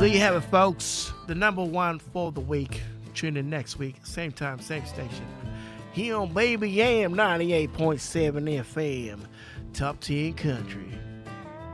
There you have it, folks. The number one for the week. Tune in next week, same time, same station. Here on Baby Yam 98.7 FM, Top 10 Country.